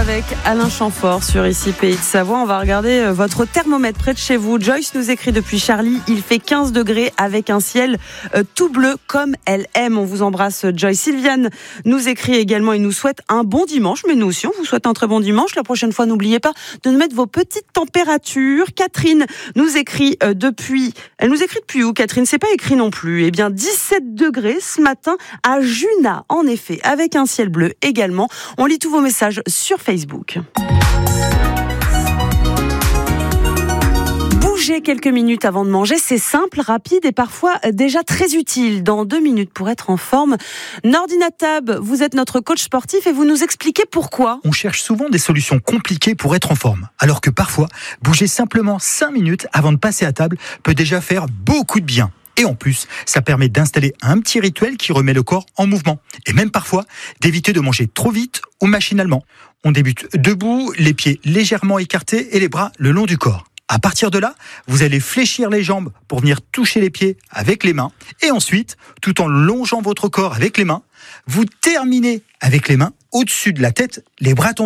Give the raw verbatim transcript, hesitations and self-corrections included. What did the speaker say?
avec Alain Chamfort sur Ici Pays de Savoie. On va regarder votre thermomètre près de chez vous. Joyce nous écrit depuis Charlie, il fait quinze degrés avec un ciel tout bleu comme elle aime. On vous embrasse Joyce. Sylviane nous écrit également et nous souhaite un bon dimanche. Mais nous aussi, on vous souhaite un très bon dimanche. La prochaine fois, n'oubliez pas de nous mettre vos petites températures. Catherine nous écrit depuis... Elle nous écrit depuis où, Catherine ? C'est pas écrit non plus. Eh bien, dix-sept degrés ce matin à Juna, en effet, avec un ciel bleu également. On lit tous vos messages sur Facebook. Bouger quelques minutes avant de manger, c'est simple, rapide et parfois déjà très utile. Dans deux minutes pour être en forme. Nordina Tab, vous êtes notre coach sportif et vous nous expliquez pourquoi. On cherche souvent des solutions compliquées pour être en forme. Alors que parfois, bouger simplement cinq minutes avant de passer à table peut déjà faire beaucoup de bien. Et en plus, ça permet d'installer un petit rituel qui remet le corps en mouvement. Et même parfois, d'éviter de manger trop vite ou machinalement. On débute debout, les pieds légèrement écartés et les bras le long du corps. À partir de là, vous allez fléchir les jambes pour venir toucher les pieds avec les mains. Et ensuite, tout en longeant votre corps avec les mains, vous terminez avec les mains au-dessus de la tête, les bras tendus.